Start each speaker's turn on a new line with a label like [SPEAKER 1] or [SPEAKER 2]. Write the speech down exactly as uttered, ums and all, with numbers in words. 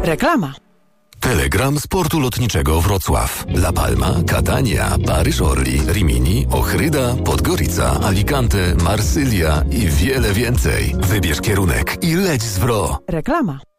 [SPEAKER 1] Reklama.
[SPEAKER 2] Telegram Sportu Lotniczego Wrocław, La Palma, Catania, Paryż-Orly, Rimini, Ochryda, Podgorica, Alicante, Marsylia i wiele więcej. Wybierz kierunek i leć z W R O.
[SPEAKER 1] Reklama.